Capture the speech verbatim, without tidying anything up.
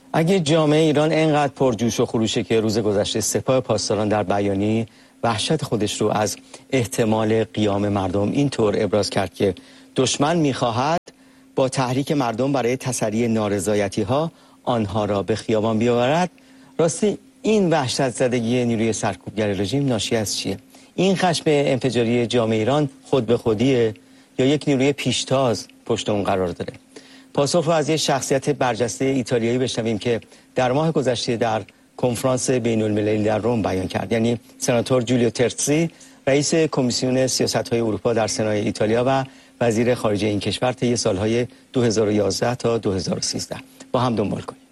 اگه جامعه ایران اینقدر پرجوش و خروشه که روز گذشته سپاه پاسداران در بیانیه وحشت خودش رو از احتمال قیام مردم اینطور ابراز کرد که دشمن می‌خواهد با تحریک مردم برای تسری نارضایتی ها آنها را به خیابان بیاورد، راستی این وحشت زدگی نیروی سرکوبگر رژیم ناشی از چیه؟ این خشم انفجاری جامعه ایران خود به خودیه یا یک نیروی پیشتاز پشت اون قرار داره؟ پاسخ رو از یک شخصیت برجسته ایتالیایی بشنویم که در ماه گذشته در کنفرانس بین المللی در روم بیان کرد، یعنی سناتور جولیو ترسی، رئیس کمیسیون سیاست‌های اروپا در سنای ایتالیا و وزیر خارجه این کشور طی سالهای دو هزار و یازده تا دو هزار و سیزده. با هم دنبال کنیم.